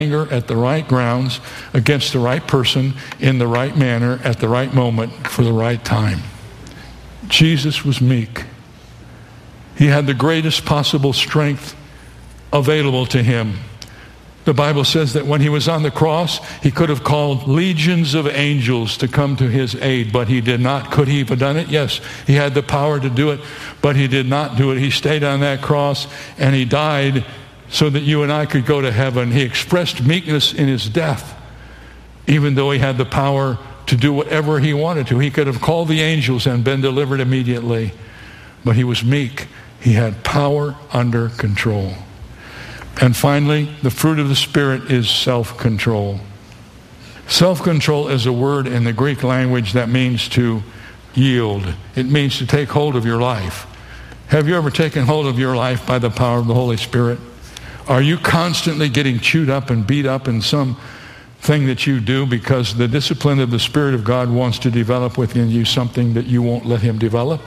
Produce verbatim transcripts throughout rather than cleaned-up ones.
anger at the right grounds, against the right person, in the right manner, at the right moment, for the right time. Jesus was meek. He had the greatest possible strength available to him. The Bible says that when he was on the cross, he could have called legions of angels to come to his aid, but he did not. Could he have done it? Yes, he had the power to do it, but he did not do it. He stayed on that cross and he died so that you and I could go to heaven. He expressed meekness in his death, even though he had the power to do whatever he wanted to. He could have called the angels and been delivered immediately, but he was meek. He had power under control. And finally, the fruit of the Spirit is self-control. Self-control is a word in the Greek language that means to yield. It means to take hold of your life. Have you ever taken hold of your life by the power of the Holy Spirit? Are you constantly getting chewed up and beat up in some thing that you do because the discipline of the Spirit of God wants to develop within you something that you won't let him develop?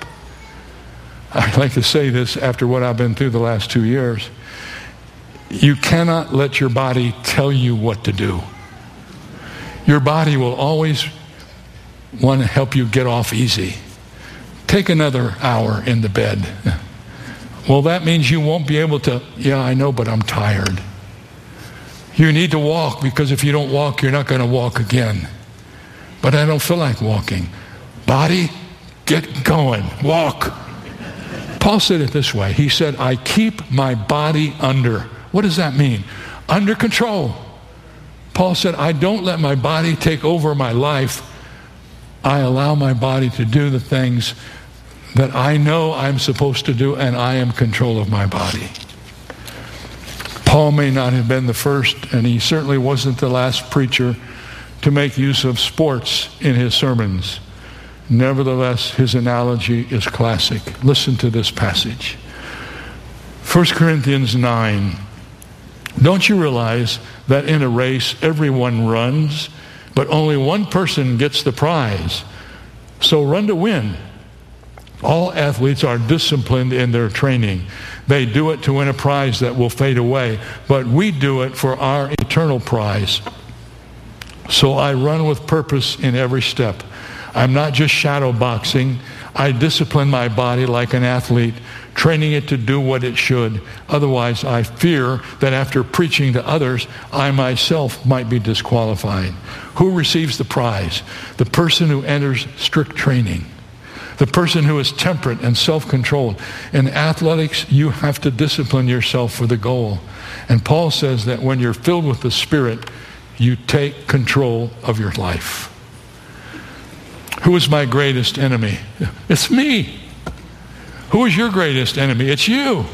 I'd like to say this after what I've been through the last two years. You cannot let your body tell you what to do. Your body will always want to help you get off easy. Take another hour in the bed. Well, that means you won't be able to, yeah, I know, but I'm tired. You need to walk, because if you don't walk, you're not going to walk again. But I don't feel like walking. Body, get going. Walk. Paul said it this way. He said, I keep my body under. What does that mean? Under control. Paul said, I don't let my body take over my life. I allow my body to do the things that I know I'm supposed to do, and I am control of my body. Paul may not have been the first, and he certainly wasn't the last preacher to make use of sports in his sermons. Nevertheless, his analogy is classic. Listen to this passage. First Corinthians nine. Don't you realize that in a race everyone runs, but only one person gets the prize? So run to win. All athletes are disciplined in their training. They do it to win a prize that will fade away, but we do it for our eternal prize. So I run with purpose in every step. I'm not just shadow boxing. I discipline my body like an athlete, training it to do what it should. Otherwise, I fear that after preaching to others, I myself might be disqualified. Who receives the prize? The person who enters strict training. The person who is temperate and self-controlled. In athletics, you have to discipline yourself for the goal. And Paul says that when you're filled with the Spirit, you take control of your life. Who is my greatest enemy? It's me. Who is your greatest enemy? It's you.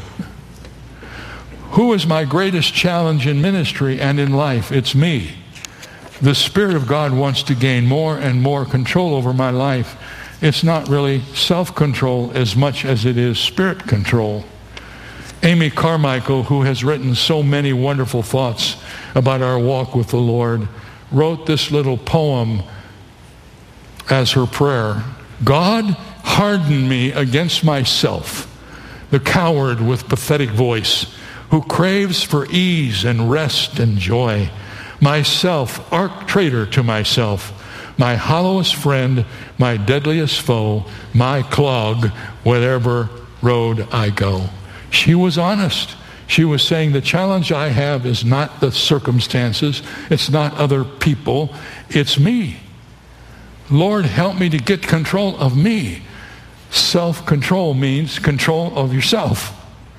Who is my greatest challenge in ministry and in life? It's me. The Spirit of God wants to gain more and more control over my life. It's not really self-control as much as it is spirit control. Amy Carmichael, who has written so many wonderful thoughts about our walk with the Lord, wrote this little poem as her prayer. God, harden me against myself, the coward with pathetic voice, who craves for ease and rest and joy. Myself, arch traitor to myself, my hollowest friend, my deadliest foe, my clog, whatever road I go. She was honest. She was saying the challenge I have is not the circumstances. It's not other people. It's me. Lord, help me to get control of me. Self-control means control of yourself.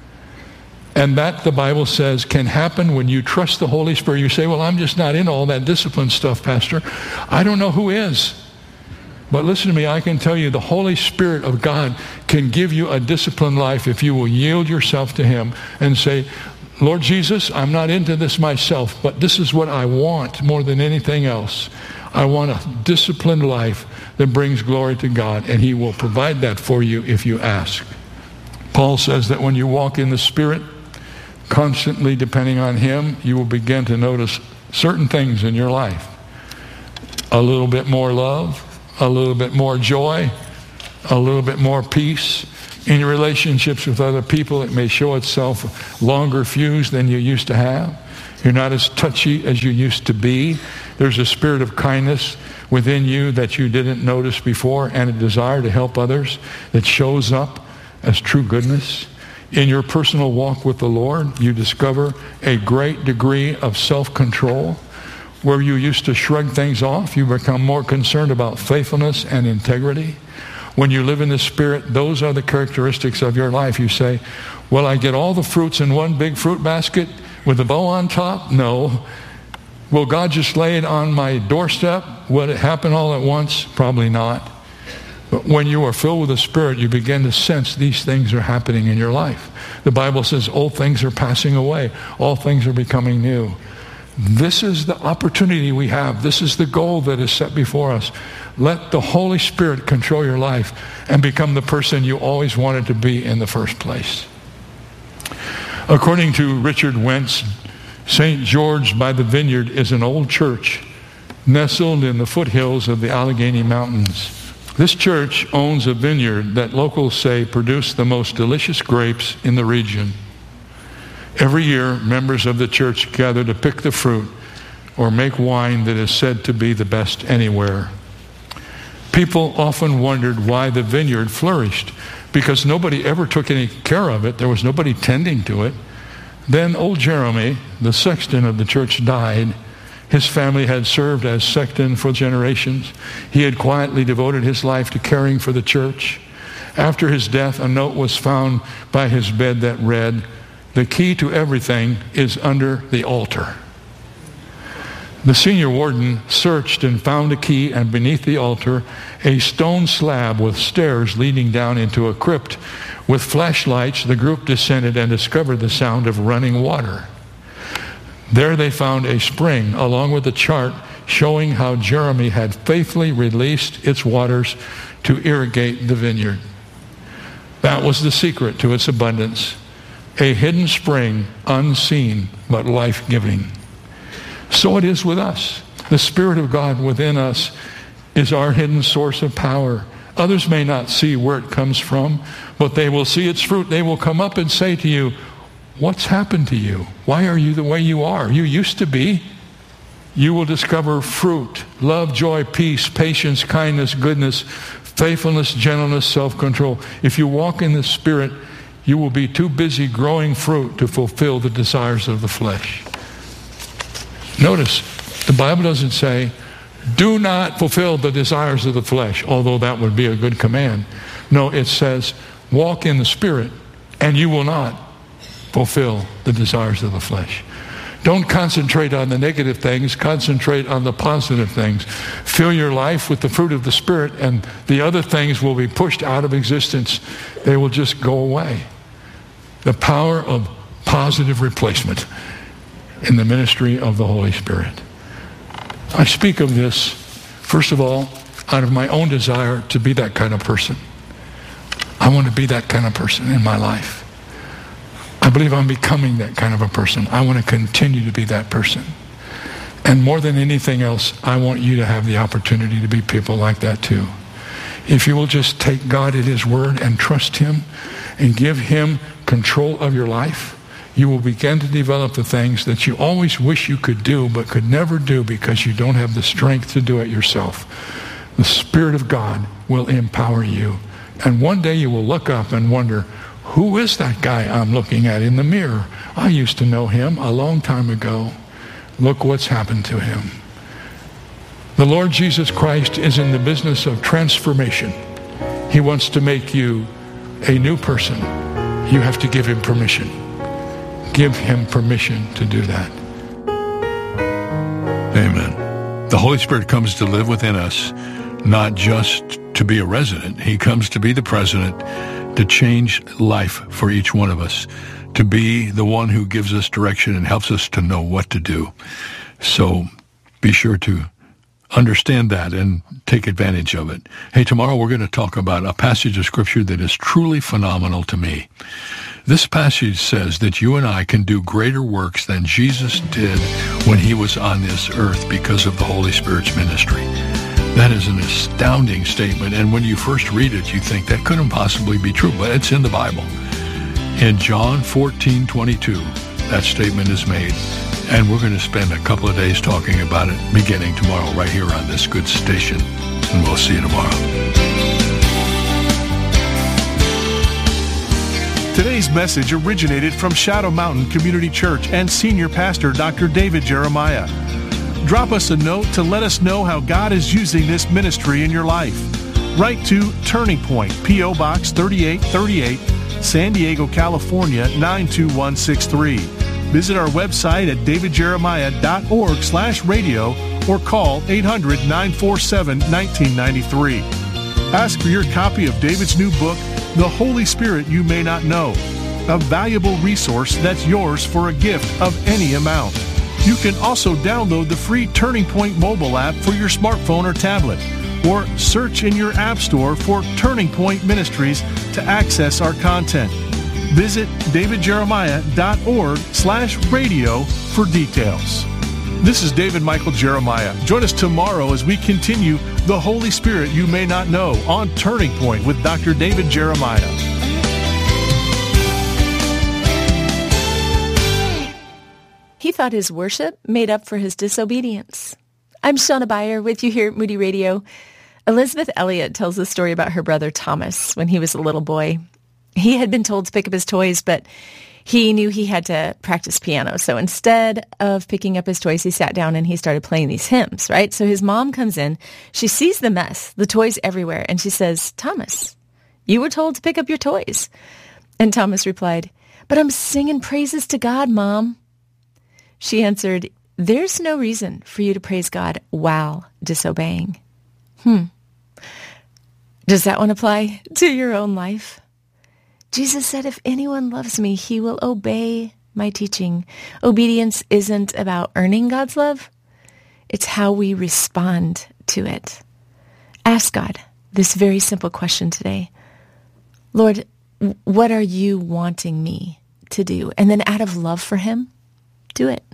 And that, the Bible says, can happen when you trust the Holy Spirit. You say, well, I'm just not in all that discipline stuff, Pastor. I don't know who is. But listen to me, I can tell you the Holy Spirit of God can give you a disciplined life if you will yield yourself to him and say, Lord Jesus, I'm not into this myself, but this is what I want more than anything else. I want a disciplined life that brings glory to God, and he will provide that for you if you ask. Paul says that when you walk in the Spirit, constantly depending on him, you will begin to notice certain things in your life. A little bit more love, a little bit more joy, a little bit more peace. In your relationships with other people, it may show itself longer fuse than you used to have. You're not as touchy as you used to be. There's a spirit of kindness within you that you didn't notice before, and a desire to help others that shows up as true goodness. In your personal walk with the Lord, you discover a great degree of self-control. Where you used to shrug things off, you become more concerned about faithfulness and integrity. When you live in the Spirit, those are the characteristics of your life. You say, will I get all the fruits in one big fruit basket with a bow on top? No. Will God just lay it on my doorstep? Will it happen all at once? Probably not. But when you are filled with the Spirit, you begin to sense these things are happening in your life. The Bible says old things are passing away. All things are becoming new. This is the opportunity we have. This is the goal that is set before us. Let the Holy Spirit control your life and become the person you always wanted to be in the first place. According to Richard Wentz, Saint George by the Vineyard is an old church nestled in the foothills of the Allegheny Mountains. This church owns a vineyard that locals say produced the most delicious grapes in the region. Every year, members of the church gather to pick the fruit or make wine that is said to be the best anywhere. People often wondered why the vineyard flourished, because nobody ever took any care of it. There was nobody tending to it. Then old Jeremy, the sexton of the church, died. His family had served as sexton for generations. He had quietly devoted his life to caring for the church. After his death, a note was found by his bed that read, "The key to everything is under the altar." The senior warden searched and found a key, and beneath the altar, a stone slab with stairs leading down into a crypt. With flashlights, the group descended and discovered the sound of running water. There they found a spring, along with a chart showing how Jeremy had faithfully released its waters to irrigate the vineyard. That was the secret to its abundance. A hidden spring, unseen but life-giving. So it is with us. The Spirit of God within us is our hidden source of power. Others may not see where it comes from, but they will see its fruit. They will come up and say to you, "What's happened to you? Why are you the way you are? You used to be." You will discover fruit: love, joy, peace, patience, kindness, goodness, faithfulness, gentleness, self-control. If you walk in the Spirit, you will be too busy growing fruit to fulfill the desires of the flesh. Notice, the Bible doesn't say, do not fulfill the desires of the flesh, although that would be a good command. No, it says, walk in the Spirit, and you will not fulfill the desires of the flesh. Don't concentrate on the negative things. Concentrate on the positive things. Fill your life with the fruit of the Spirit, and the other things will be pushed out of existence. They will just go away. The power of positive replacement in the ministry of the Holy Spirit. I speak of this, first of all, out of my own desire to be that kind of person. I want to be that kind of person in my life. I believe I'm becoming that kind of a person. I want to continue to be that person. And more than anything else, I want you to have the opportunity to be people like that too. If you will just take God at His word and trust Him and give Him control of your life, you will begin to develop the things that you always wish you could do but could never do because you don't have the strength to do it yourself. The Spirit of God will empower you. And one day you will look up and wonder, who is that guy I'm looking at in the mirror? I used to know him a long time ago. Look what's happened to him. The Lord Jesus Christ is in the business of transformation. He wants to make you a new person. You have to give Him permission. Give Him permission to do that. Amen. The Holy Spirit comes to live within us, not just to be a resident. He comes to be the president, to change life for each one of us, to be the one who gives us direction and helps us to know what to do. So be sure to understand that and take advantage of it. Hey, tomorrow we're going to talk about a passage of Scripture that is truly phenomenal to me. This passage says that you and I can do greater works than Jesus did when He was on this earth because of the Holy Spirit's ministry. That is an astounding statement, and when you first read it, you think that couldn't possibly be true, but it's in the Bible. In John fourteen twenty-two, that statement is made, And we're going to spend a couple of days talking about it beginning tomorrow right here on this good station. And we'll see you tomorrow. Today's message originated from Shadow Mountain Community Church and Senior Pastor Doctor David Jeremiah. Drop us a note to let us know how God is using this ministry in your life. Write to Turning Point, P O. Box thirty-eight thirty-eight, San Diego, California, nine two one six three. Visit our website at davidjeremiah.org slash radio or call eight hundred, nine four seven, one nine nine three. Ask for your copy of David's new book, The Holy Spirit You May Not Know, a valuable resource that's yours for a gift of any amount. You can also download the free Turning Point mobile app for your smartphone or tablet, or search in your app store for Turning Point Ministries to access our content. Visit davidjeremiah.org slash radio for details. This is David Michael Jeremiah. Join us tomorrow as we continue The Holy Spirit You May Not Know on Turning Point with Doctor David Jeremiah. He thought his worship made up for his disobedience. I'm Shauna Beyer with you here at Moody Radio. Elizabeth Elliot tells the story about her brother Thomas when he was a little boy. He had been told to pick up his toys, but he knew he had to practice piano. So instead of picking up his toys, he sat down and he started playing these hymns, right? So his mom comes in. She sees the mess, the toys everywhere, and she says, "Thomas, you were told to pick up your toys." And Thomas replied, "But I'm singing praises to God, Mom." She answered, "There's no reason for you to praise God while disobeying." Hmm. Does that one apply to your own life? Jesus said, if anyone loves me, he will obey my teaching. Obedience isn't about earning God's love. It's how we respond to it. Ask God this very simple question today. Lord, what are you wanting me to do? And then out of love for him, do it.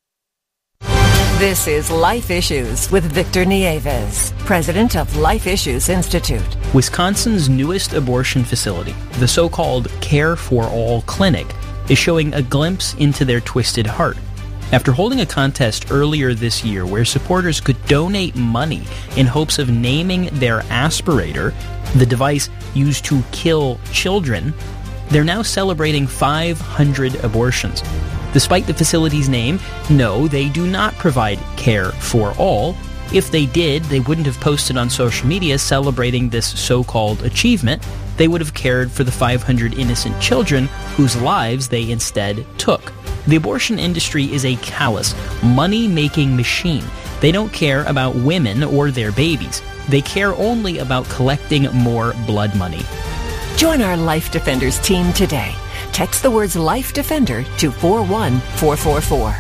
This is Life Issues with Victor Nieves, president of Life Issues Institute. Wisconsin's newest abortion facility, the so-called Care for All Clinic, is showing a glimpse into their twisted heart. After holding a contest earlier this year where supporters could donate money in hopes of naming their aspirator, the device used to kill children, they're now celebrating five hundred abortions. Despite the facility's name, no, they do not provide care for all. If they did, they wouldn't have posted on social media celebrating this so-called achievement. They would have cared for the five hundred innocent children whose lives they instead took. The abortion industry is a callous, money-making machine. They don't care about women or their babies. They care only about collecting more blood money. Join our Life Defenders team today. Text the words Life Defender to four one four four four.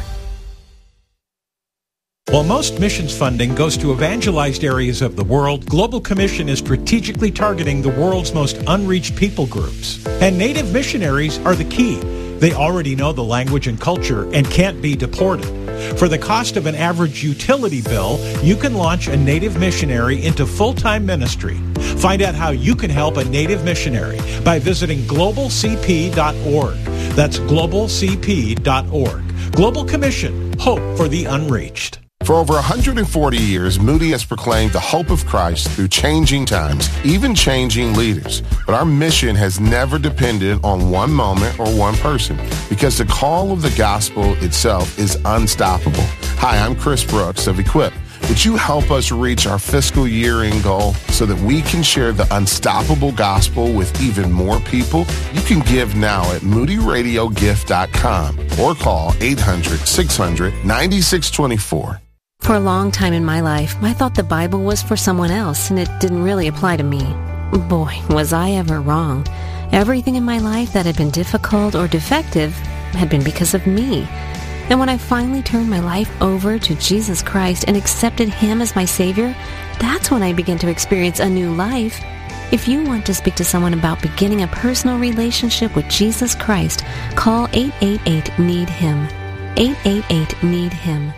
While most missions funding goes to evangelized areas of the world, Global Commission is strategically targeting the world's most unreached people groups. And Native missionaries are the key. They already know the language and culture and can't be deported. For the cost of an average utility bill, you can launch a Native missionary into full-time ministry. Find out how you can help a Native missionary by visiting global c p dot org. That's global c p dot org. Global Commission, hope for the unreached. For over one hundred forty years, Moody has proclaimed the hope of Christ through changing times, even changing leaders. But our mission has never depended on one moment or one person, because the call of the gospel itself is unstoppable. Hi, I'm Chris Brooks of Equip. Would you help us reach our fiscal year-end goal so that we can share the unstoppable gospel with even more people? You can give now at moody radio gift dot com or call eight hundred, six hundred, nine six two four. For a long time in my life, I thought the Bible was for someone else and it didn't really apply to me. Boy, was I ever wrong. Everything in my life that had been difficult or defective had been because of me. And when I finally turned my life over to Jesus Christ and accepted Him as my Savior, that's when I began to experience a new life. If you want to speak to someone about beginning a personal relationship with Jesus Christ, call eight eight eight, need him. eight eight eight, need him.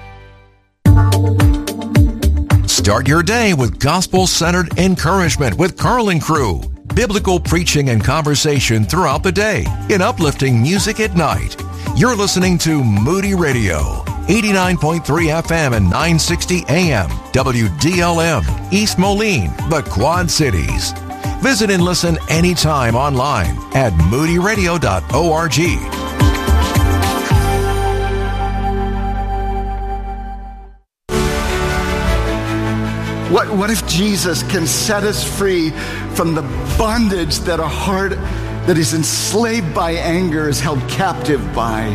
Start your day with gospel-centered encouragement with Carlin Crew. Biblical preaching and conversation throughout the day in uplifting music at night. You're listening to Moody Radio. eighty-nine point three F M and nine sixty A M. W D L M, East Moline, the Quad Cities. Visit and listen anytime online at moody radio dot org. What, what if Jesus can set us free from the bondage that a heart that is enslaved by anger is held captive by?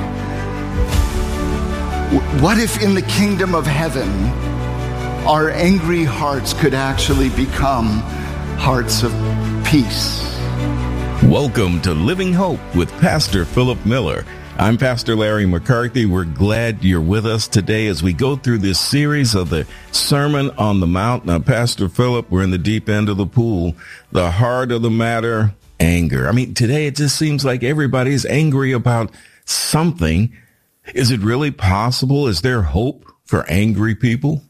What if in the kingdom of heaven, our angry hearts could actually become hearts of peace? Welcome to Living Hope with Pastor Philip Miller. I'm Pastor Larry McCarthy. We're glad you're with us today as we go through this series of the Sermon on the Mount. Now, Pastor Philip, we're in the deep end of the pool. The heart of the matter, anger. I mean, today it just seems like everybody's angry about something. Is it really possible? Is there hope for angry people?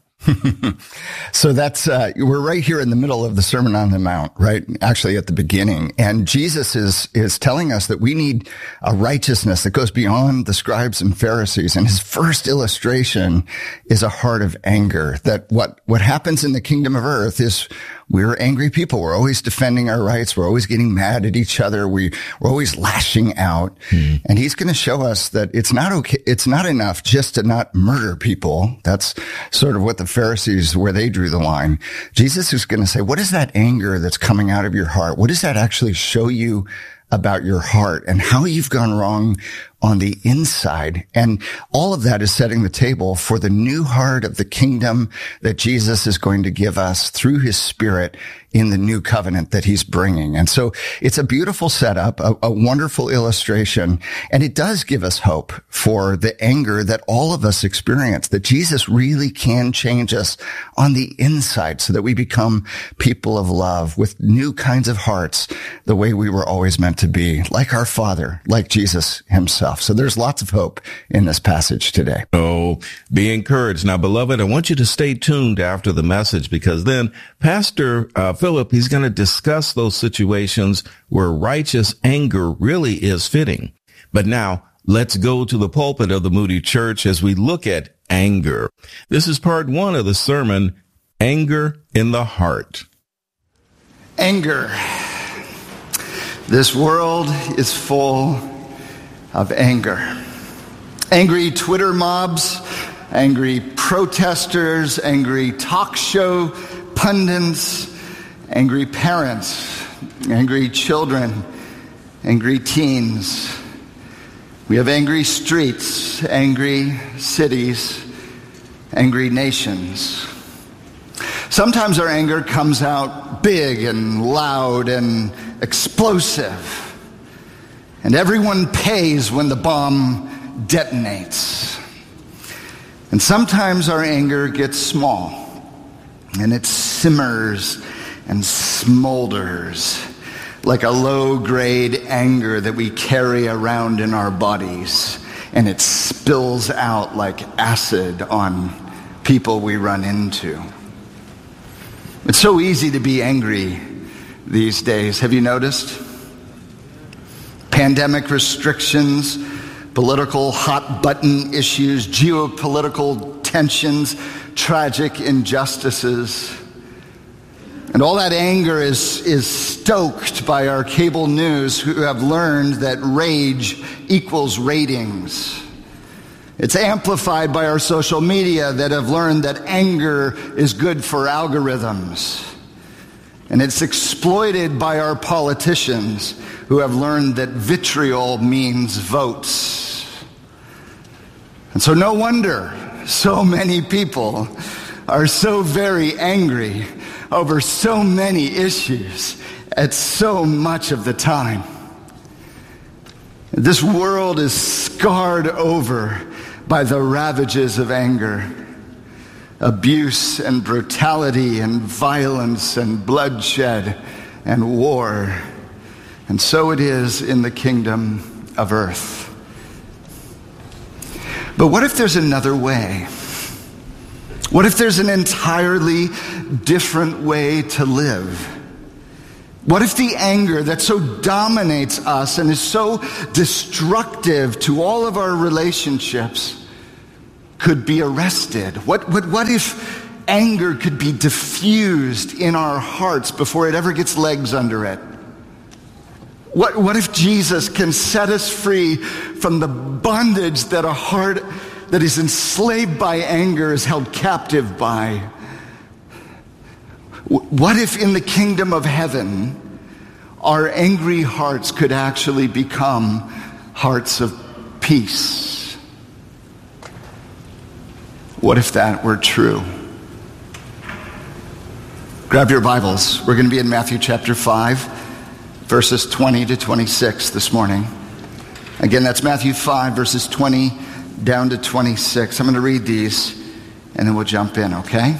So that's, uh, we're right here in the middle of the Sermon on the Mount, right? Actually at the beginning. And Jesus is, is telling us that we need a righteousness that goes beyond the scribes and Pharisees. And his first illustration is a heart of anger, that what, what happens in the kingdom of earth is we're angry people. We're always defending our rights. We're always getting mad at each other. We, we're always lashing out. Mm-hmm. And he's going to show us that it's not okay. It's not enough just to not murder people. That's sort of what the Pharisees, where they drew the line. Jesus is going to say, what is that anger that's coming out of your heart? What does that actually show you about your heart and how you've gone wrong on the inside? And all of that is setting the table for the new heart of the kingdom that Jesus is going to give us through his Spirit in the new covenant that he's bringing. And so it's a beautiful setup, a, a wonderful illustration, and it does give us hope for the anger that all of us experience, that Jesus really can change us on the inside so that we become people of love with new kinds of hearts, the way we were always meant to be, like our Father, like Jesus himself. So there's lots of hope in this passage today. Oh, be encouraged. Now, beloved, I want you to stay tuned after the message, because then Pastor uh, Philip, he's going to discuss those situations where righteous anger really is fitting. But now let's go to the pulpit of the Moody Church as we look at anger. This is part one of the sermon, Anger in the Heart. Anger. This world is full of anger. Angry Twitter mobs, angry protesters, angry talk show pundits, angry parents, angry children, angry teens. We have angry streets, angry cities, angry nations. Sometimes our anger comes out big and loud and explosive, and everyone pays when the bomb detonates. And sometimes our anger gets small, and it simmers and smolders like a low-grade anger that we carry around in our bodies, and it spills out like acid on people we run into. It's so easy to be angry these days. Have you noticed? Pandemic restrictions, political hot-button issues, geopolitical tensions, tragic injustices. And all that anger is, is stoked by our cable news, who have learned that rage equals ratings. It's amplified by our social media that have learned that anger is good for algorithms. And it's exploited by our politicians, who have learned that vitriol means votes. And so no wonder so many people are so very angry over so many issues at so much of the time. This world is scarred over by the ravages of anger, abuse and brutality and violence and bloodshed and war. And so it is in the kingdom of earth. But what if there's another way? What if there's an entirely different way to live? What if the anger that so dominates us and is so destructive to all of our relationships, could be arrested? What, what, what if anger could be diffused in our hearts before it ever gets legs under it? What, what if Jesus can set us free from the bondage that a heart that is enslaved by anger is held captive by? What if in the kingdom of heaven, our angry hearts could actually become hearts of peace? What if that were true? Grab your Bibles. We're going to be in Matthew chapter five, verses twenty to twenty-six this morning. Again, that's Matthew five, verses twenty down to twenty-six. I'm going to read these, and then we'll jump in, okay?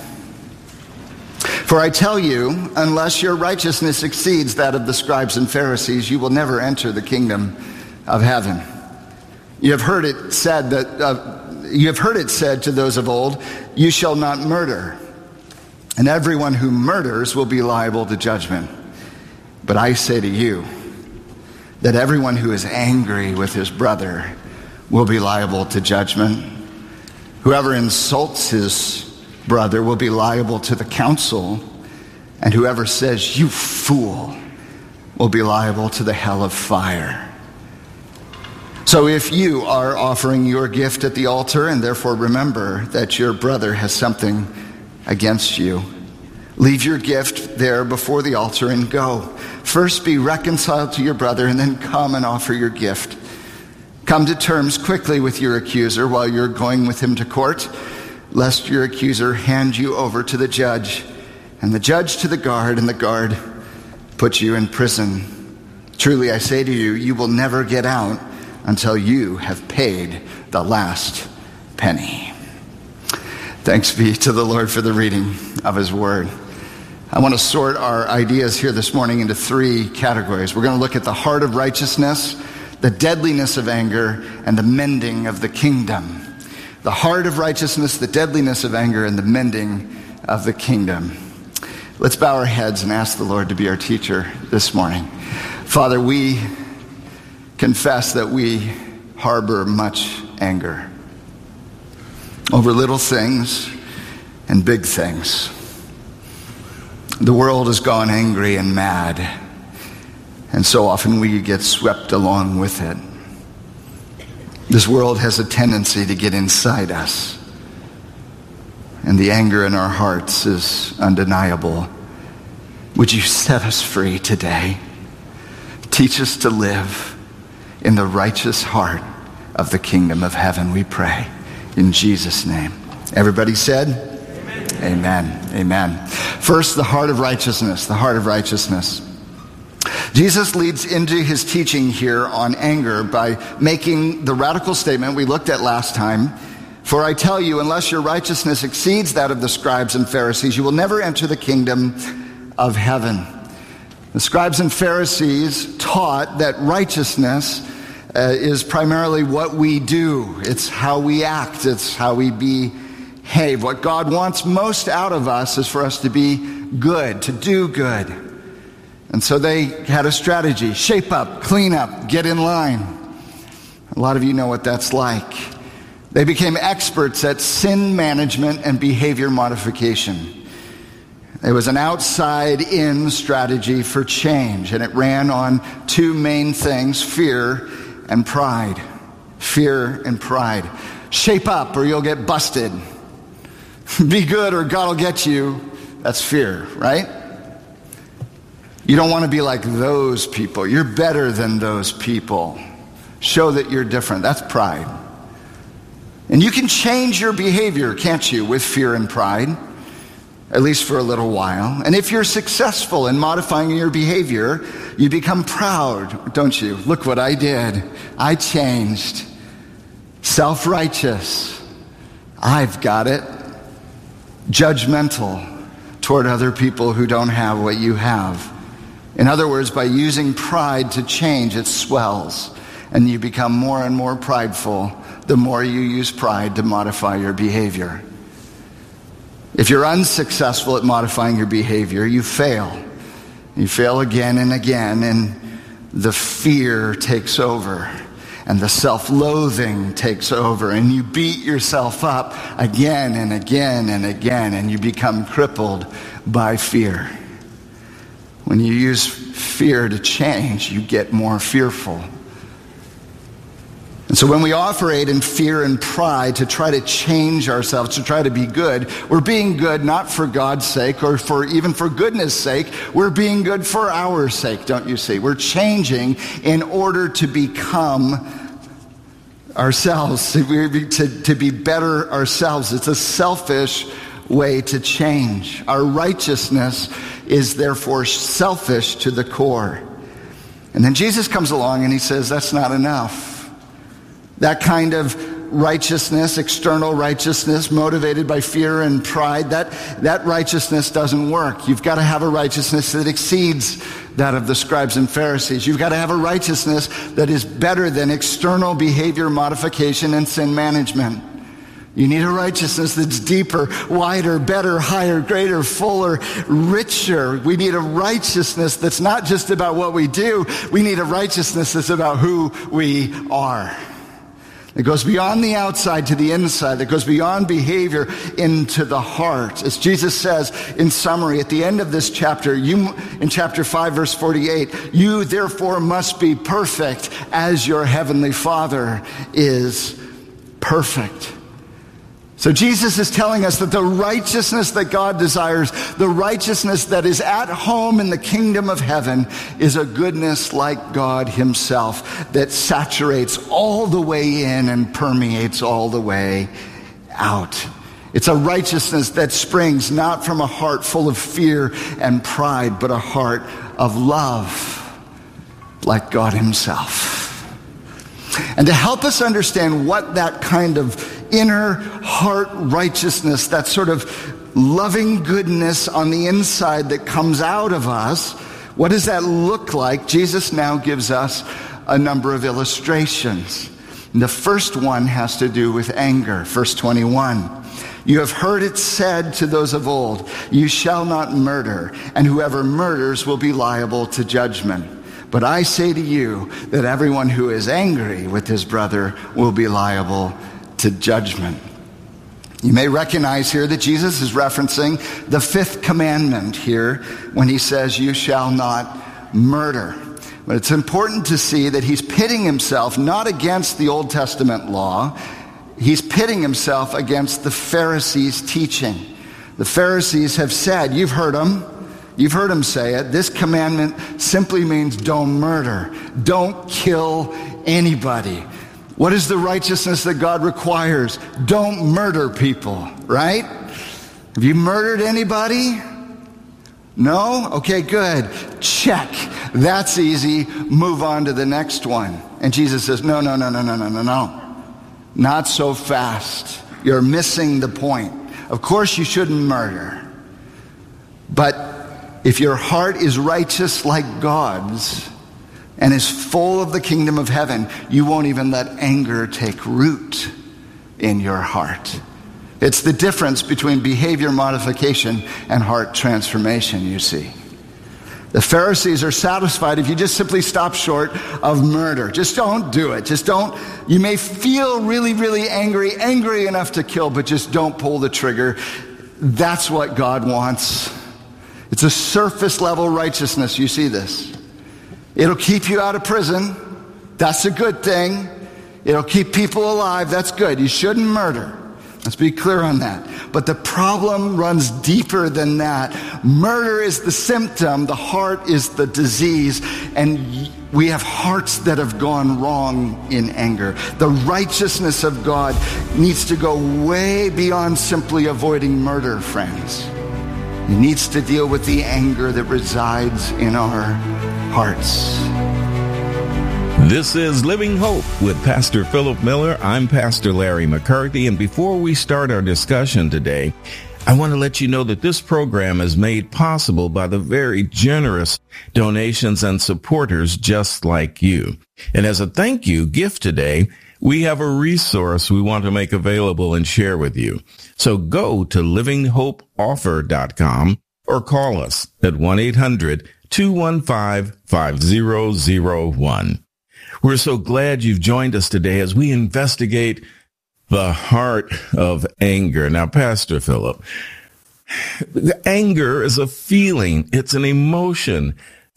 For I tell you, unless your righteousness exceeds that of the scribes and Pharisees, you will never enter the kingdom of heaven. You have heard it said that uh, you have heard it said to those of old, you shall not murder, and everyone who murders will be liable to judgment. But I say to you that everyone who is angry with his brother will be liable to judgment. Whoever insults his brother will be liable to the council, and whoever says, you fool, will be liable to the hell of fire. So if you are offering your gift at the altar, and therefore remember that your brother has something against you, leave your gift there before the altar and go. First be reconciled to your brother, and then come and offer your gift. Come to terms quickly with your accuser while you're going with him to court, lest your accuser hand you over to the judge, and the judge to the guard, and the guard put you in prison. Truly I say to you, you will never get out until you have paid the last penny. Thanks be to the Lord for the reading of his word. I want to sort our ideas here this morning into three categories. We're going to look at the heart of righteousness, the deadliness of anger, and the mending of the kingdom. The heart of righteousness, the deadliness of anger, and the mending of the kingdom. Let's bow our heads and ask the Lord to be our teacher this morning. Father, we confess that we harbor much anger over little things and big things. The world has gone angry and mad, and so often we get swept along with it. This world has a tendency to get inside us, and the anger in our hearts is undeniable. Would you set us free today? Teach us to live in the righteous heart of the kingdom of heaven, we pray. In Jesus' name. Everybody said? Amen. Amen. Amen. First, the heart of righteousness, the heart of righteousness. Jesus leads into his teaching here on anger by making the radical statement we looked at last time. For I tell you, unless your righteousness exceeds that of the scribes and Pharisees, you will never enter the kingdom of heaven. The scribes and Pharisees taught that righteousness uh, is primarily what we do. It's how we act. It's how we behave. What God wants most out of us is for us to be good, to do good. And so they had a strategy: shape up, clean up, get in line. A lot of you know what that's like. They became experts at sin management and behavior modification. It was an outside-in strategy for change, and it ran on two main things: fear and pride. Fear and pride. Shape up or you'll get busted. Be good or God will get you. That's fear, right? You don't want to be like those people. You're better than those people. Show that you're different. That's pride. And you can change your behavior, can't you, with fear and pride? At least for a little while. And if you're successful in modifying your behavior, you become proud, don't you? Look what I did. I changed. Self-righteous. I've got it. Judgmental toward other people who don't have what you have. In other words, by using pride to change, it swells. And you become more and more prideful the more you use pride to modify your behavior. If you're unsuccessful at modifying your behavior, you fail. You fail again and again, and the fear takes over. and the self-loathing takes over, and you beat yourself up again and again and again, and you become crippled by fear. When you use fear to change, you get more fearful. And so when we operate in fear and pride to try to change ourselves, to try to be good, we're being good not for God's sake or for even for goodness sake. We're being good for our sake, don't you see? We're changing in order to become ourselves, to be, to, to be better ourselves. It's a selfish way to change. Our righteousness is therefore selfish to the core. And then Jesus comes along and he says, that's not enough. That kind of righteousness, external righteousness, motivated by fear and pride, that, that righteousness doesn't work. You've got to have a righteousness that exceeds that of the scribes and Pharisees. You've got to have a righteousness that is better than external behavior modification and sin management. You need a righteousness that's deeper, wider, better, higher, greater, fuller, richer. We need a righteousness that's not just about what we do. We need a righteousness that's about who we are. It goes beyond the outside to the inside. It goes beyond behavior into the heart. As Jesus says in summary at the end of this chapter, you, in chapter five, verse forty-eight, you therefore must be perfect as your heavenly Father is perfect. So Jesus is telling us that the righteousness that God desires, the righteousness that is at home in the kingdom of heaven, is a goodness like God himself that saturates all the way in and permeates all the way out. It's a righteousness that springs not from a heart full of fear and pride, but a heart of love like God himself. And to help us understand what that kind of inner heart righteousness, that sort of loving goodness on the inside that comes out of us, what does that look like? Jesus now gives us a number of illustrations. And the first one has to do with anger. Verse twenty-one. You have heard it said to those of old, you shall not murder, and whoever murders will be liable to judgment. But I say to you that everyone who is angry with his brother will be liable to judgment. You may recognize here that Jesus is referencing the fifth commandment here when he says, you shall not murder. But it's important to see that he's pitting himself not against the Old Testament law. He's pitting himself against the Pharisees' teaching. The Pharisees have said, you've heard them. You've heard him say it. This commandment simply means don't murder. Don't kill anybody. What is the righteousness that God requires? Don't murder people, right? Have you murdered anybody? No? Okay, good. Check. That's easy. Move on to the next one. And Jesus says, no, no, no, no, no, no, no, no. Not so fast. You're missing the point. Of course you shouldn't murder. But if your heart is righteous like God's and is full of the kingdom of heaven, you won't even let anger take root in your heart. It's the difference between behavior modification and heart transformation, you see. The Pharisees are satisfied if you just simply stop short of murder. Just don't do it. Just don't. You may feel really, really angry, angry enough to kill, but just don't pull the trigger. That's what God wants. It's a surface level righteousness. You see this. It'll keep you out of prison. That's a good thing. It'll keep people alive. That's good. You shouldn't murder. Let's be clear on that. But the problem runs deeper than that. Murder is the symptom. The heart is the disease. And we have hearts that have gone wrong in anger. The righteousness of God needs to go way beyond simply avoiding murder, friends. It needs to deal with the anger that resides in our hearts. This is Living Hope with Pastor Philip Miller. I'm Pastor Larry McCarthy, and before we start our discussion today, I want to let you know that this program is made possible by the very generous donations and supporters just like you. And as a thank you gift today, we have a resource we want to make available and share with you. So go to living hope offer dot com or call us at one eight hundred two one five five zero zero one. We're so glad you've joined us today as we investigate the heart of anger. Now, Pastor Philip, anger is a feeling. It's an emotion.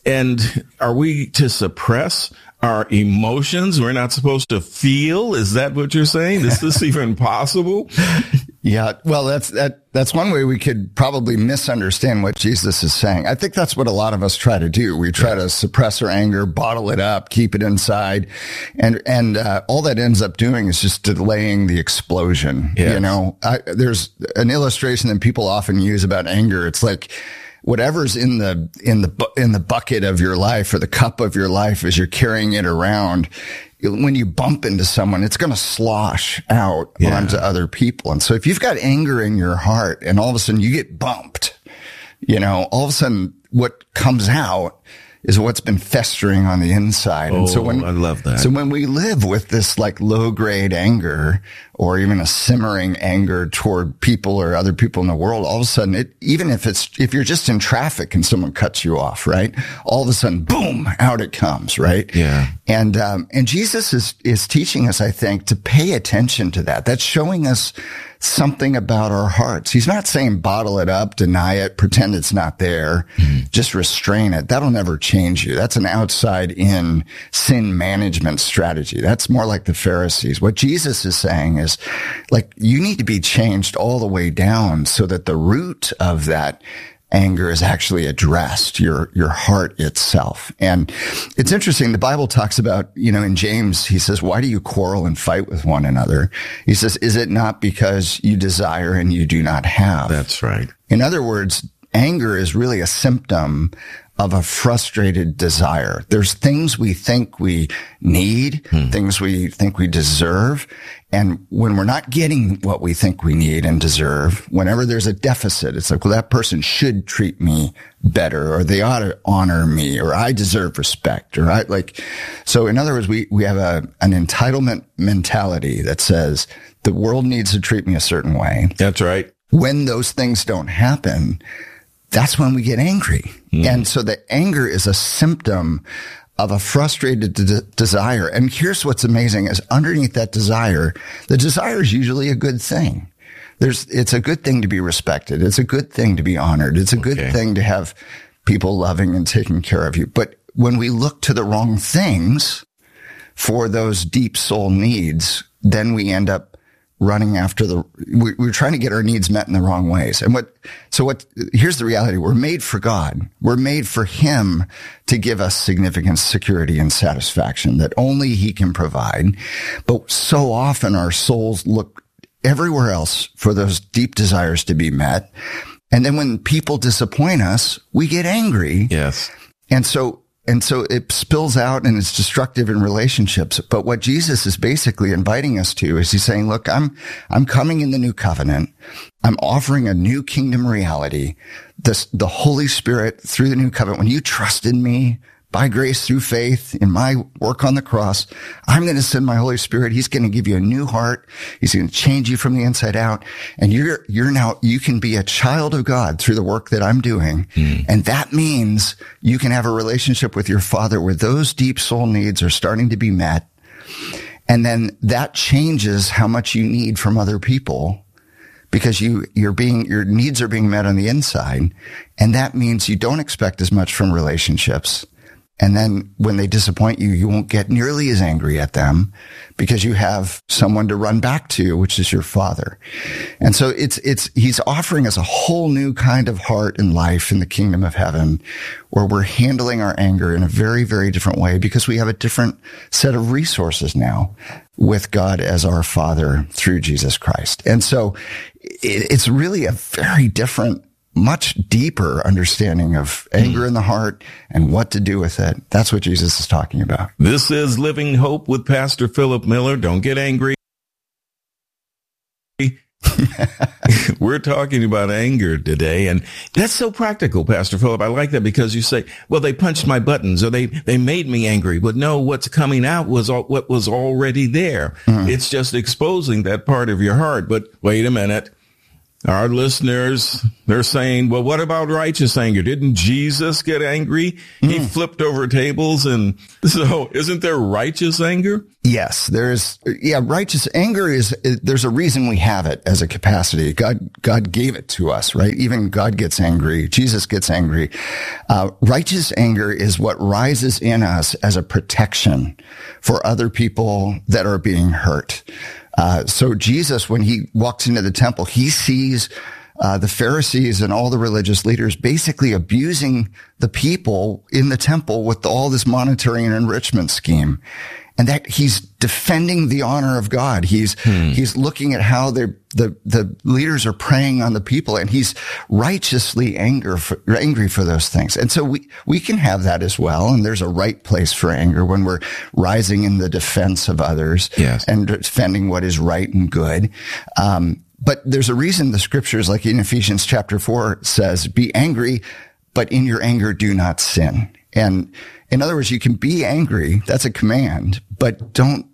And are we to suppress our emotions? We're not supposed to feel? Is that what you're saying? Is this even possible? Yeah, well, that's that. That's one way we could probably misunderstand what Jesus is saying. I think that's what a lot of us try to do. We try to suppress our anger, bottle it up, keep it inside, and and uh, all that ends up doing is just delaying the explosion. Yes. You know, I, there's an illustration that people often use about anger. It's like whatever's in the in the in the bucket of your life or the cup of your life as you're carrying it around. When you bump into someone, it's going to slosh out yeah. onto other people. And so if you've got anger in your heart and all of a sudden you get bumped, you know, all of a sudden what comes out is what's been festering on the inside. Oh, and so when, I love that. So when we live with this like low grade anger or even a simmering anger toward people or other people in the world, all of a sudden it, even if it's, if you're just in traffic and someone cuts you off, right? All of a sudden, boom, out it comes, right? Yeah. And, um, and Jesus is, is teaching us, I think, to pay attention to that. That's showing us something about our hearts. He's not saying bottle it up, deny it, pretend it's not there, mm-hmm. just restrain it. That'll never change you. That's an outside in sin management strategy. That's more like the Pharisees. What Jesus is saying is like, you need to be changed all the way down so that the root of that anger is actually addressed, your, your heart itself. And it's interesting. The Bible talks about, you know, in James, he says, why do you quarrel and fight with one another? He says, is it not because you desire and you do not have? That's right. In other words, anger is really a symptom of a frustrated desire. There's things we think we need, hmm. things we think we deserve. And when we're not getting what we think we need and deserve, whenever there's a deficit, it's like, well, that person should treat me better, or they ought to honor me, or I deserve respect, or I like, so in other words, we, we have a, an entitlement mentality that says the world needs to treat me a certain way. That's right. When those things don't happen, that's when we get angry. Mm. And so the anger is a symptom of a frustrated de- desire. And here's what's amazing is underneath that desire, the desire is usually a good thing. There's, it's a good thing to be respected. It's a good thing to be honored. It's a good okay. thing to have people loving and taking care of you. But when we look to the wrong things for those deep soul needs, then we end up running after the, we, we're trying to get our needs met in the wrong ways. And what, so what, here's the reality. We're made for God. We're made for Him to give us significant security and satisfaction that only He can provide. But so often our souls look everywhere else for those deep desires to be met. And then when people disappoint us, we get angry. Yes. And so And so it spills out and it's destructive in relationships. But what Jesus is basically inviting us to is he's saying, look, I'm, I'm coming in the new covenant. I'm offering a new kingdom reality. This, the Holy Spirit through the new covenant. When you trust in me by grace through faith in my work on the cross, I'm going to send my Holy Spirit. He's going to give you a new heart. He's going to change you from the inside out. And you're, you're now, you can be a child of God through the work that I'm doing. Mm. And that means you can have a relationship with your Father where those deep soul needs are starting to be met. And then that changes how much you need from other people because you, you're being, your needs are being met on the inside. And that means you don't expect as much from relationships. And then when they disappoint you, you won't get nearly as angry at them because you have someone to run back to, which is your Father. And so it's, it's, he's offering us a whole new kind of heart and life in the kingdom of heaven where we're handling our anger in a very, very different way because we have a different set of resources now with God as our Father through Jesus Christ. And so it, it's really a very different, much deeper understanding of anger mm. in the heart and what to do with it. That's what Jesus is talking about. This is Living Hope with Pastor Philip Miller. Don't get angry. We're talking about anger today, and that's so practical, Pastor Philip. I like that because you say, well, they punched my buttons or they, they made me angry. But no, what's coming out was all, what was already there. Mm. It's just exposing that part of your heart. But wait a minute. Our listeners, they're saying, well, what about righteous anger? Didn't Jesus get angry? Mm. He flipped over tables. And so isn't there righteous anger? Yes, there's, yeah, righteous anger is, there's a reason we have it as a capacity. God, God gave it to us, right? Even God gets angry. Jesus gets angry. Uh, righteous anger is what rises in us as a protection for other people that are being hurt. Uh, so Jesus, when he walks into the temple, he sees uh, the Pharisees and all the religious leaders basically abusing the people in the temple with all this monetary and enrichment scheme. And that he's defending the honor of God. He's, hmm. he's looking at how the, the, the leaders are preying on the people, and he's righteously anger for, angry for those things. And so we, we can have that as well. And there's a right place for anger when we're rising in the defense of others, yes, and defending what is right and good. Um, but there's a reason the scriptures, like in Ephesians chapter four, says, be angry, but in your anger do not sin. And in other words, you can be angry. That's a command, but don't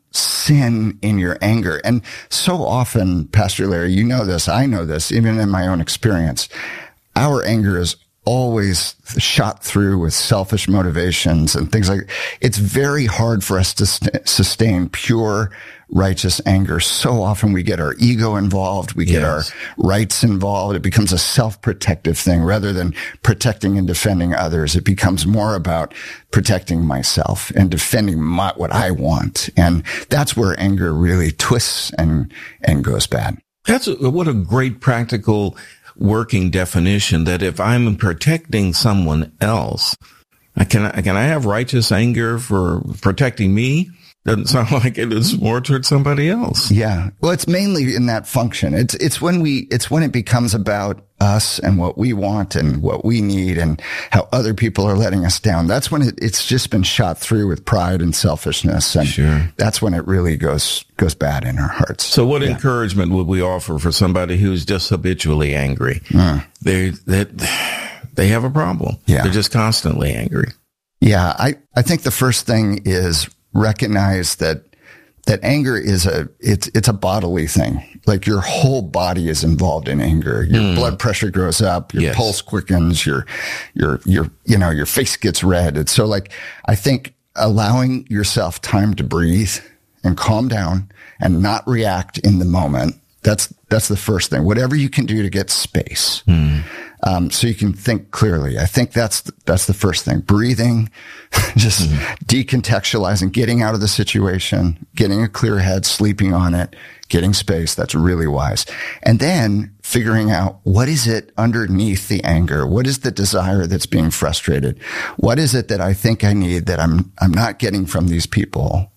sin in your anger. And so often, Pastor Larry, you know this, I know this, even in my own experience, our anger is always shot through with selfish motivations and things like that. It's very hard for us to st- sustain pure, righteous anger. So often we get our ego involved. We get yes. our rights involved. It becomes a self-protective thing rather than protecting and defending others. It becomes more about protecting myself and defending my, what I want. And that's where anger really twists and, and goes bad. That's a, what a great practical working definition, that if I'm protecting someone else, I can, can I have righteous anger for protecting me? Doesn't sound like it is more towards somebody else. Yeah. Well, it's mainly in that function. It's, it's when we, it's when it becomes about us and what we want and what we need and how other people are letting us down. That's when it, it's just been shot through with pride and selfishness. And sure. that's when it really goes, goes bad in our hearts. So what yeah. encouragement would we offer for somebody who's just habitually angry? Mm. They, they, they have a problem. Yeah. They're just constantly angry. Yeah. I, I think the first thing is recognize that that anger is a it's it's a bodily thing. Like your whole body is involved in anger. Your mm. blood pressure goes up, your yes. pulse quickens, your your your you know your face gets red. It's so like I think allowing yourself time to breathe and calm down and not react in the moment. That's that's the first thing. Whatever you can do to get space. Mm. Um, so you can think clearly. I think that's, that's the first thing. Breathing, just mm-hmm. decontextualizing, getting out of the situation, getting a clear head, sleeping on it, getting space. That's really wise. And then figuring out what is it underneath the anger? What is the desire that's being frustrated? What is it that I think I need that I'm, I'm not getting from these people?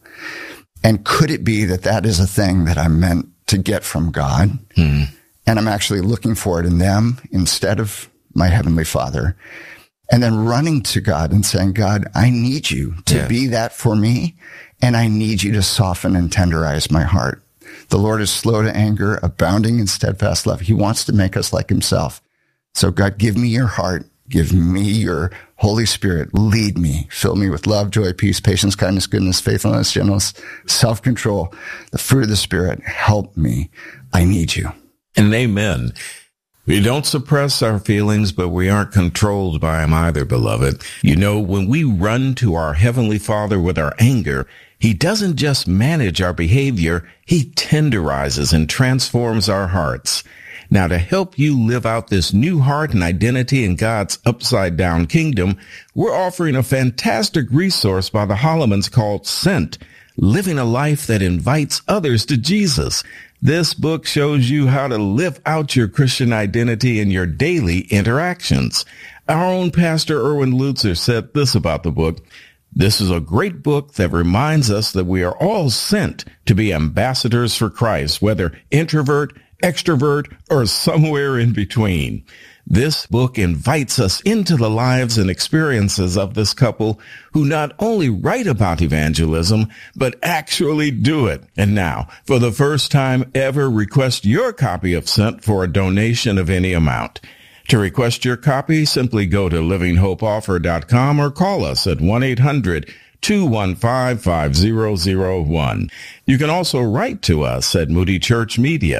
And could it be that that is a thing that I'm meant to get from God? Mm-hmm. And I'm actually looking for it in them instead of my Heavenly Father. And then running to God and saying, God, I need you to yes. be that for me. And I need you to soften and tenderize my heart. The Lord is slow to anger, abounding in steadfast love. He wants to make us like himself. So God, give me your heart. Give me your Holy Spirit. Lead me. Fill me with love, joy, peace, patience, kindness, goodness, faithfulness, gentleness, self-control, the fruit of the Spirit. Help me. I need you. And amen. We don't suppress our feelings, but we aren't controlled by them either, beloved. You know, when we run to our Heavenly Father with our anger, he doesn't just manage our behavior, he tenderizes and transforms our hearts. Now, to help you live out this new heart and identity in God's upside-down kingdom, we're offering a fantastic resource by the Hollemans called Sent, Living a Life That Invites Others to Jesus. This book shows you how to live out your Christian identity in your daily interactions. Our own Pastor Erwin Lutzer said this about the book: this is a great book that reminds us that we are all sent to be ambassadors for Christ, whether introvert, extrovert, or somewhere in between. This book invites us into the lives and experiences of this couple who not only write about evangelism, but actually do it. And now, for the first time ever, request your copy of Sent for a donation of any amount. To request your copy, simply go to living hope offer dot com or call us at one eight hundred two one five five zero zero one. You can also write to us at Moody Church Media,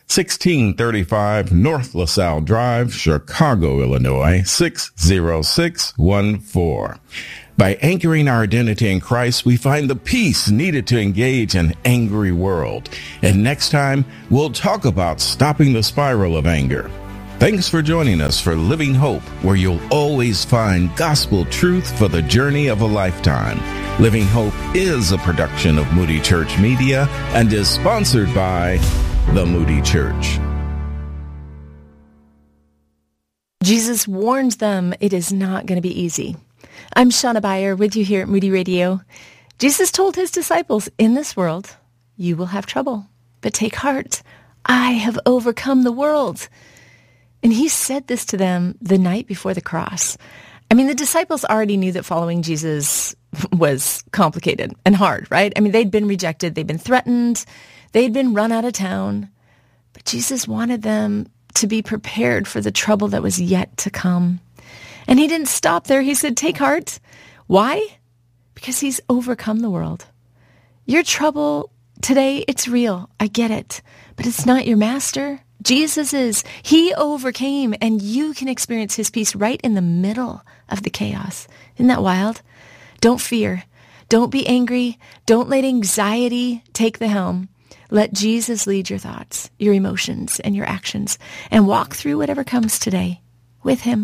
sixteen thirty-five North LaSalle Drive, Chicago, Illinois, six zero six one four. By anchoring our identity in Christ, we find the peace needed to engage an angry world. And next time, we'll talk about stopping the spiral of anger. Thanks for joining us for Living Hope, where you'll always find gospel truth for the journey of a lifetime. Living Hope is a production of Moody Church Media and is sponsored by the Moody Church. Jesus warned them it is not going to be easy. I'm Shauna Beyer with you here at Moody Radio. Jesus told his disciples, in this world, you will have trouble, but take heart. I have overcome the world. And he said this to them the night before the cross. I mean, the disciples already knew that following Jesus was complicated and hard, right? I mean, they'd been rejected. They'd been threatened. They'd been run out of town. But Jesus wanted them to be prepared for the trouble that was yet to come. And he didn't stop there. He said, take heart. Why? Because he's overcome the world. Your trouble today, it's real. I get it. But it's not your master. Jesus is. He overcame, and you can experience his peace right in the middle of the chaos. Isn't that wild? Don't fear. Don't be angry. Don't let anxiety take the helm. Let Jesus lead your thoughts, your emotions, and your actions, and walk through whatever comes today with him.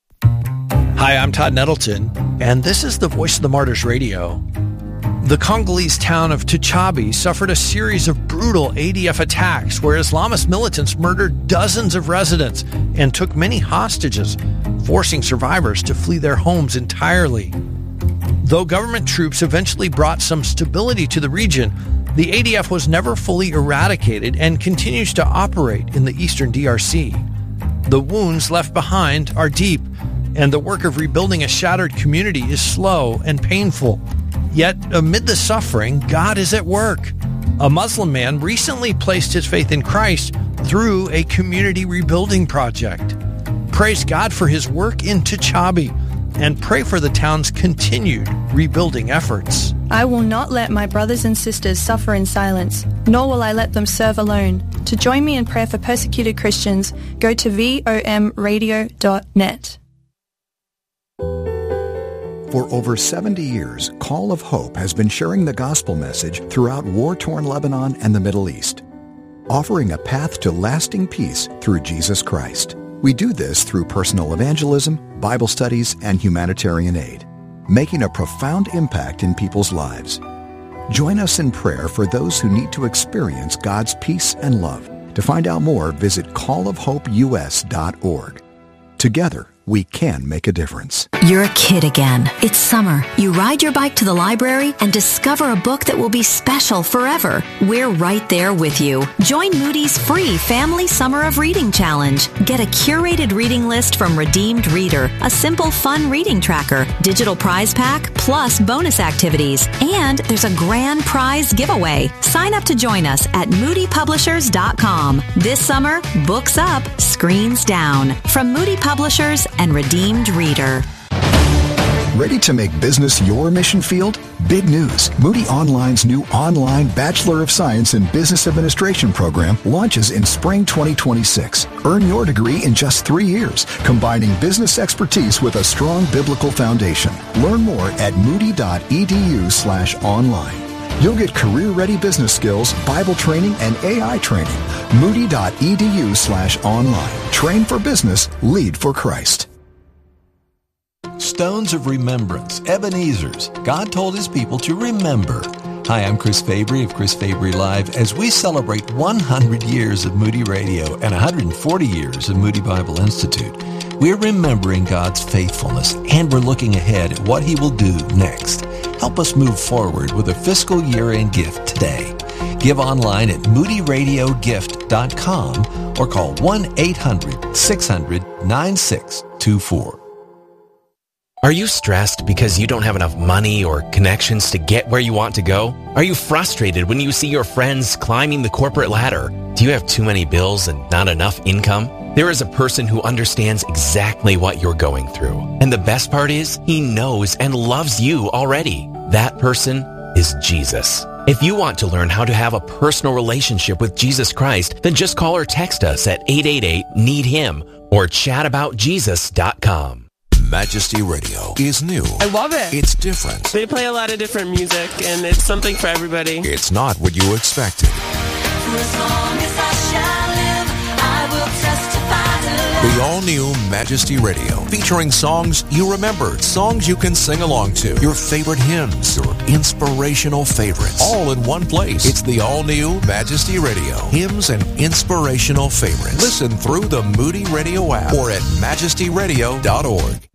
Hi, I'm Todd Nettleton, and this is the Voice of the Martyrs Radio. The Congolese town of Tuchabi suffered a series of brutal A D F attacks where Islamist militants murdered dozens of residents and took many hostages, forcing survivors to flee their homes entirely. Though government troops eventually brought some stability to the region, the A D F was never fully eradicated and continues to operate in the eastern D R C. The wounds left behind are deep, and the work of rebuilding a shattered community is slow and painful. Yet, amid the suffering, God is at work. A Muslim man recently placed his faith in Christ through a community rebuilding project. Praise God for his work in Tuchabi, and pray for the town's continued rebuilding efforts. I will not let my brothers and sisters suffer in silence, nor will I let them serve alone. To join me in prayer for persecuted Christians, go to V O M radio dot net. For over seventy years, Call of Hope has been sharing the gospel message throughout war-torn Lebanon and the Middle East, offering a path to lasting peace through Jesus Christ. We do this through personal evangelism, Bible studies, and humanitarian aid, making a profound impact in people's lives. Join us in prayer for those who need to experience God's peace and love. To find out more, visit call of hope U S dot org. Together, we can make a difference. You're a kid again. It's summer. You ride your bike to the library and discover a book that will be special forever. We're right there with you. Join Moody's free Family Summer of Reading Challenge. Get a curated reading list from Redeemed Reader, a simple, fun reading tracker, digital prize pack, plus bonus activities. And there's a grand prize giveaway. Sign up to join us at moody publishers dot com. This summer, books up, screens down. From Moody Publishers and Redeemed Reader. Ready to make business your mission field? Big news. Moody Online's new online Bachelor of Science in Business Administration program launches in spring twenty twenty-six. Earn your degree in just three years, combining business expertise with a strong biblical foundation. Learn more at moody dot e d u slash online. You'll get career-ready business skills, Bible training, and A I training. moody dot e d u slash online. Train for business, lead for Christ. Stones of Remembrance, Ebenezer's. God told his people to remember. Hi, I'm Chris Fabry of Chris Fabry Live. As we celebrate one hundred years of Moody Radio and one hundred forty years of Moody Bible Institute, we're remembering God's faithfulness, and we're looking ahead at what he will do next. Help us move forward with a fiscal year-end gift today. Give online at moody radio gift dot com or call one eight hundred six hundred nine six two four. Are you stressed because you don't have enough money or connections to get where you want to go? Are you frustrated when you see your friends climbing the corporate ladder? Do you have too many bills and not enough income? There is a person who understands exactly what you're going through. And the best part is, he knows and loves you already. That person is Jesus. If you want to learn how to have a personal relationship with Jesus Christ, then just call or text us at eight eight eight, need him or chat about jesus dot com. Majesty Radio is new. I love it. It's different. They play a lot of different music, and it's something for everybody. It's not what you expected. For as long as I shall live, I will testify to love. The all-new Majesty Radio, featuring songs you remembered, songs you can sing along to, your favorite hymns, your inspirational favorites, all in one place. It's the all-new Majesty Radio, hymns and inspirational favorites. Listen through the Moody Radio app or at majesty radio dot org.